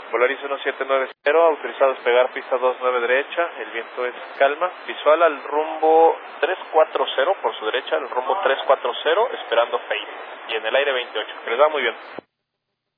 Volaris 1790, autorizado a despegar pista 29 derecha, el viento es calma, visual al rumbo 340 por su derecha, el rumbo 340, esperando face, y en el aire 28, que les va muy bien.